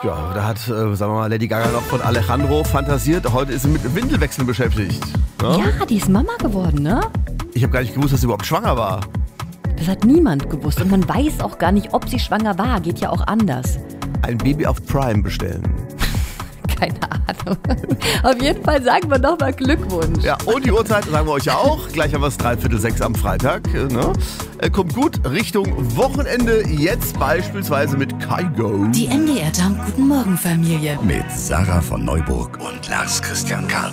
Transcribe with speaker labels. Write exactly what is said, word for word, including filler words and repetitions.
Speaker 1: Ja, da hat, äh, sagen wir mal, Lady Gaga noch von Alejandro fantasiert. Heute ist sie mit Windelwechseln beschäftigt. Ja,
Speaker 2: ja, die ist Mama geworden, ne?
Speaker 1: Ich habe gar nicht gewusst, dass sie überhaupt schwanger war.
Speaker 2: Das hat niemand gewusst und man weiß auch gar nicht, ob sie schwanger war. Geht ja auch anders.
Speaker 1: Ein Baby auf Prime bestellen.
Speaker 2: Keine Ahnung. Auf jeden Fall sagen wir nochmal Glückwunsch.
Speaker 1: Ja, und die Uhrzeit sagen wir euch ja auch. Gleich haben wir es dreiviertel sechs am Freitag. Ne? Kommt gut Richtung Wochenende. Jetzt beispielsweise mit Kaigo.
Speaker 3: Die M D R Jump Guten Morgen Familie.
Speaker 4: Mit Sarah von Neuburg und Lars Christian Karg.